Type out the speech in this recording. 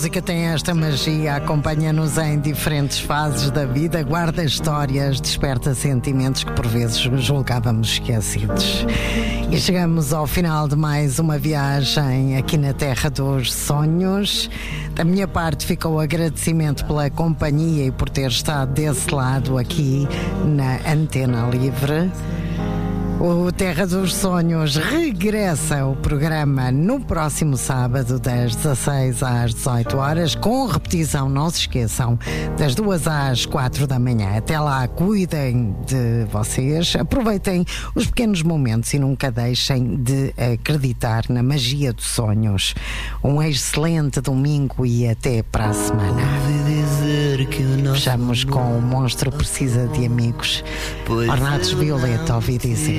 música tem esta magia, acompanha-nos em diferentes fases da vida, guarda histórias, desperta sentimentos que por vezes julgávamos esquecidos. E chegamos ao final de mais uma viagem aqui na Terra dos Sonhos. Da minha parte fica o agradecimento pela companhia e por ter estado desse lado aqui na Antena Livre. O Terra dos Sonhos regressa ao programa no próximo sábado das 16 às 18 horas, com repetição, não se esqueçam, das 2 às 4 da manhã. Até lá, cuidem de vocês, aproveitem os pequenos momentos e nunca deixem de acreditar na magia dos sonhos. Um excelente domingo e até para a semana. Fechamos com O Monstro Precisa de Amigos. Ornatos Violeta, ouvi dizer.